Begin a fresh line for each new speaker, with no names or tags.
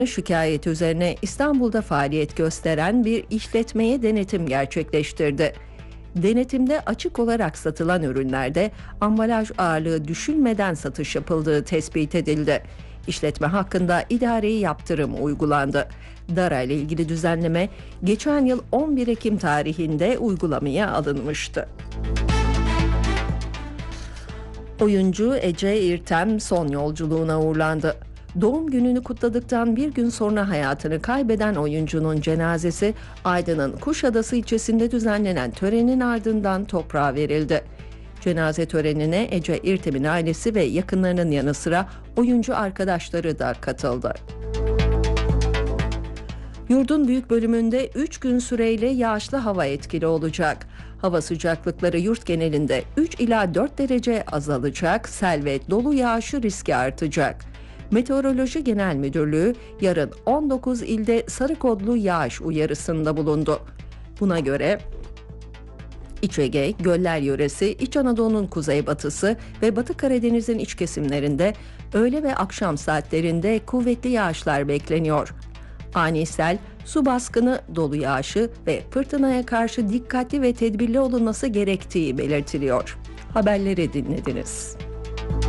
Şikayet üzerine İstanbul'da faaliyet gösteren bir işletmeye denetim gerçekleştirdi. Denetimde açık olarak satılan ürünlerde ambalaj ağırlığı düşünmeden satış yapıldığı tespit edildi. İşletme hakkında idari yaptırım uygulandı. Dara ile ilgili düzenleme geçen yıl 11 Ekim tarihinde uygulamaya alınmıştı. Oyuncu Ece İrtem son yolculuğuna uğurlandı. Doğum gününü kutladıktan bir gün sonra hayatını kaybeden oyuncunun cenazesi Aydın'ın Kuşadası ilçesinde düzenlenen törenin ardından toprağa verildi. Cenaze törenine Ece İrtem'in ailesi ve yakınlarının yanı sıra oyuncu arkadaşları da katıldı. Yurdun büyük bölümünde 3 gün süreyle yağışlı hava etkili olacak. Hava sıcaklıkları yurt genelinde 3 ila 4 derece azalacak, sel ve dolu yağışı riski artacak. Meteoroloji Genel Müdürlüğü yarın 19 ilde sarı kodlu yağış uyarısında bulundu. Buna göre İç Ege, Göller Yöresi, İç Anadolu'nun kuzeybatısı ve Batı Karadeniz'in iç kesimlerinde öğle ve akşam saatlerinde kuvvetli yağışlar bekleniyor. Ani sel, su baskını, dolu yağışı ve fırtınaya karşı dikkatli ve tedbirli olunması gerektiği belirtiliyor. Haberleri dinlediniz.